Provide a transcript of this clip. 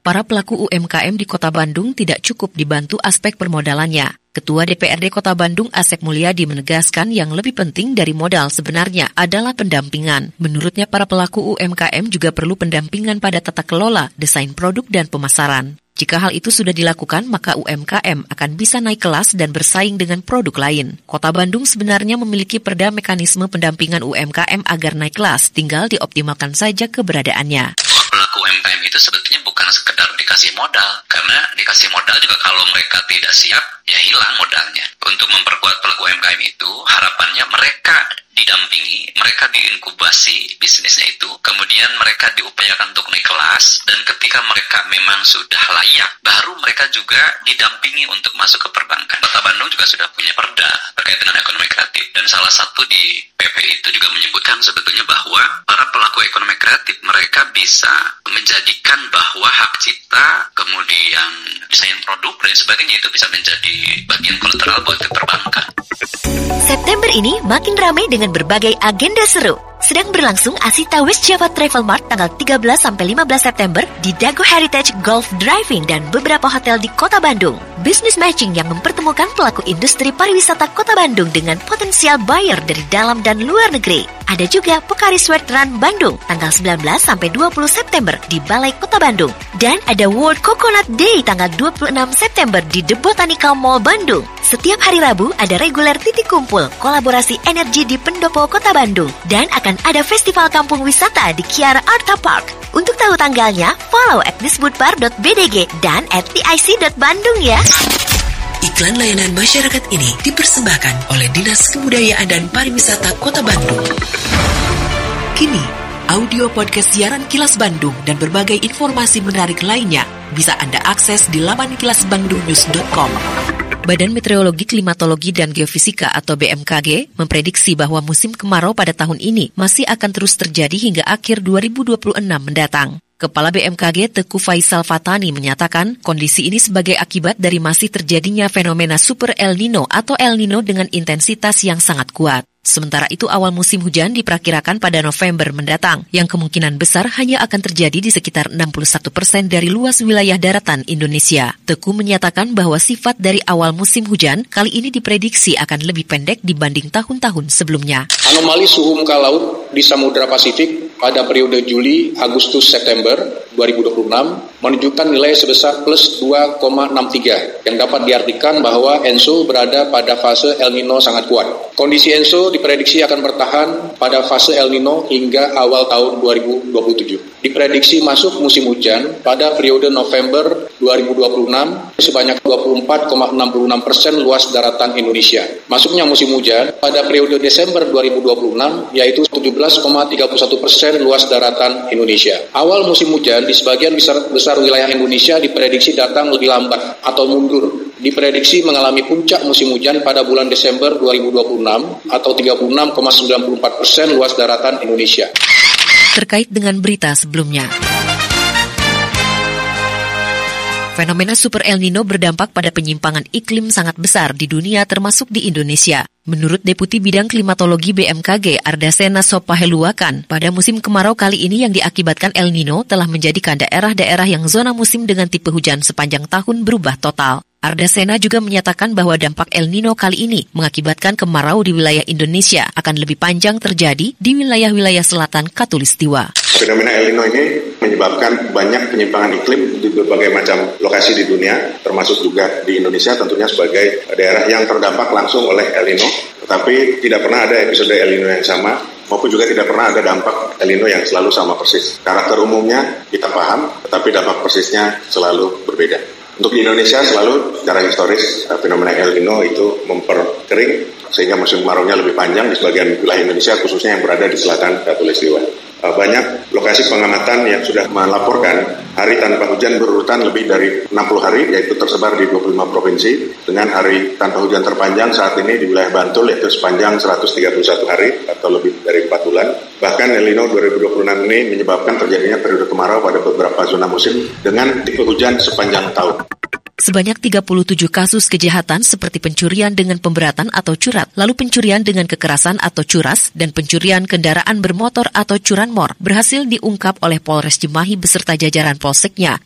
para pelaku UMKM di Kota Bandung tidak cukup dibantu aspek permodalannya. Ketua DPRD Kota Bandung Asep Mulyadi menegaskan yang lebih penting dari modal sebenarnya adalah pendampingan. Menurutnya para pelaku UMKM juga perlu pendampingan pada tata kelola, desain produk dan pemasaran. Jika hal itu sudah dilakukan, maka UMKM akan bisa naik kelas dan bersaing dengan produk lain. Kota Bandung sebenarnya memiliki perda mekanisme pendampingan UMKM agar naik kelas, tinggal dioptimalkan saja keberadaannya. Pelaku UMKM itu sebetulnya bukan sekedar dikasih modal, karena dikasih modal juga kalau mereka tidak siap, ya hilang modalnya. Untuk memperkuat pelaku UMKM itu, harapannya mereka didampingi, mereka diinkubasi bisnisnya itu, kemudian mereka diupayakan untuk naik kelas, dan ketika mereka memang sudah layak, baru mereka juga didampingi untuk masuk ke perbankan. Kota Bandung juga sudah punya perda terkait dengan ekonomi kreatif, dan salah satu di PP itu juga menyebutkan sebetulnya bahwa para pelaku ekonomi kreatif mereka bisa menjadikan bahwa hak cipta, kemudian desain produk dan sebagainya itu bisa menjadi bagian kolateral buat ke perbankan. September ini makin ramai dengan berbagai agenda seru. Sedang berlangsung Asita West Java Travel Mart tanggal 13-15 September di Dago Heritage Golf Driving dan beberapa hotel di Kota Bandung. Business matching yang mempertemukan pelaku industri pariwisata Kota Bandung dengan potensial buyer dari dalam dan luar negeri. Ada juga Pokari Sweat Run Bandung tanggal 19-20 September di Balai Kota Bandung. Dan ada World Coconut Day tanggal 26 September di The Botanical Mall Bandung. Setiap hari Rabu ada reguler titik kumpul kolaborasi energi di Pendopo Kota Bandung. Dan akan ada festival kampung wisata di Kiara Arta Park. Untuk tahu tanggalnya, follow @disbudpar.bdg dan @tic.bandung ya. Iklan layanan masyarakat ini dipersembahkan oleh Dinas Kebudayaan dan Pariwisata Kota Bandung. Kini, audio podcast siaran Kilas Bandung dan berbagai informasi menarik lainnya bisa Anda akses di laman kilasbandungnews.com. Badan Meteorologi, Klimatologi, dan Geofisika atau BMKG memprediksi bahwa musim kemarau pada tahun ini masih akan terus terjadi hingga akhir 2026 mendatang. Kepala BMKG Teguh Faisal Fatani menyatakan kondisi ini sebagai akibat dari masih terjadinya fenomena Super El Nino atau El Nino dengan intensitas yang sangat kuat. Sementara itu awal musim hujan diperkirakan pada November mendatang, yang kemungkinan besar hanya akan terjadi di sekitar 61% dari luas wilayah daratan Indonesia. Teguh menyatakan bahwa sifat dari awal musim hujan kali ini diprediksi akan lebih pendek dibanding tahun-tahun sebelumnya. Anomali suhu muka laut di Samudra Pasifik pada periode Juli, Agustus, September 2026 menunjukkan nilai sebesar plus 2,63 yang dapat diartikan bahwa ENSO berada pada fase El Nino sangat kuat. Kondisi ENSO diprediksi akan bertahan pada fase El Nino hingga awal tahun 2027. Diprediksi masuk musim hujan pada periode November 2026 sebanyak 24,66% luas daratan Indonesia. Masuknya musim hujan pada periode Desember 2026 yaitu 17,31% luas daratan Indonesia. Awal musim hujan di sebagian besar wilayah Indonesia diprediksi datang lebih lambat atau mundur. Diprediksi mengalami puncak musim hujan pada bulan Desember 2026 atau 36,94% luas daratan Indonesia. Terkait dengan berita sebelumnya, fenomena Super El Nino berdampak pada penyimpangan iklim sangat besar di dunia termasuk di Indonesia. Menurut Deputi Bidang Klimatologi BMKG Ardasena Sopaheluakan, pada musim kemarau kali ini yang diakibatkan El Nino telah menjadikan daerah-daerah yang zona musim dengan tipe hujan sepanjang tahun berubah total. Ardasena juga menyatakan bahwa dampak El Nino kali ini mengakibatkan kemarau di wilayah Indonesia akan lebih panjang terjadi di wilayah-wilayah selatan Khatulistiwa. Fenomena El Nino ini menyebabkan banyak penyimpangan iklim di berbagai macam lokasi di dunia, termasuk juga di Indonesia tentunya sebagai daerah yang terdampak langsung oleh El Nino. Tetapi tidak pernah ada episode El Nino yang sama, maupun juga tidak pernah ada dampak El Nino yang selalu sama persis. Karakter umumnya kita paham, tetapi dampak persisnya selalu berbeda. Untuk di Indonesia selalu secara historis fenomena El Nino itu memperkering sehingga musim kemaraunya lebih panjang di sebagian wilayah Indonesia khususnya yang berada di selatan Khatulistiwa. Banyak lokasi pengamatan yang sudah melaporkan hari tanpa hujan berurutan lebih dari 60 hari, yaitu tersebar di 25 provinsi, dengan hari tanpa hujan terpanjang saat ini di wilayah Bantul, yaitu sepanjang 131 hari atau lebih dari 4 bulan. Bahkan El Nino 2026 ini menyebabkan terjadinya periode kemarau pada beberapa zona musim dengan tipe hujan sepanjang tahun. Sebanyak 37 kasus kejahatan seperti pencurian dengan pemberatan atau curat, lalu pencurian dengan kekerasan atau curas, dan pencurian kendaraan bermotor atau curanmor berhasil diungkap oleh Polres Cimahi beserta jajaran polseknya